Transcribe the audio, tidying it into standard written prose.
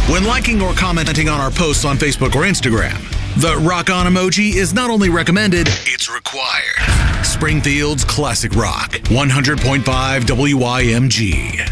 when liking or commenting on our posts on Facebook or Instagram. The rock on emoji is not only recommended, it's required. Springfield's classic rock, 100.5 WYMG.